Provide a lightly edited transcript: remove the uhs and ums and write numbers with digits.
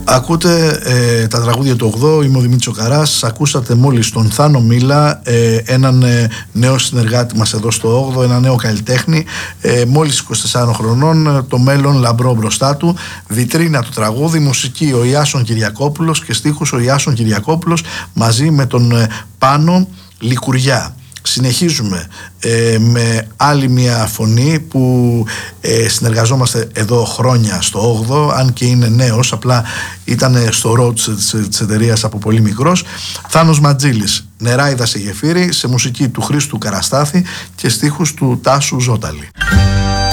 Ακούτε τα τραγούδια του 8, είμαι ο Δημήτρης ο Καράς. Ακούσατε μόλις τον Θάνο Μίλα, έναν νέο συνεργάτη μας εδώ στο 8, ένα νέο καλλιτέχνη, μόλις 24 χρονών, το μέλλον λαμπρό μπροστά του. Βιτρίνα του τραγούδι, μουσική ο Ιάσον Κυριακόπουλος και στίχους ο Ιάσον Κυριακόπουλος μαζί με τον Πάνο Λικουριά. Συνεχίζουμε με άλλη μια φωνή που συνεργαζόμαστε εδώ χρόνια στο 8, αν και είναι νέος, απλά ήταν στο road της εταιρείας από πολύ μικρός. Θάνος Ματζήλης, Νεράιδα σε γεφύρι, σε μουσική του Χρήστου Καραστάθη και στίχους του Τάσου Ζώταλη.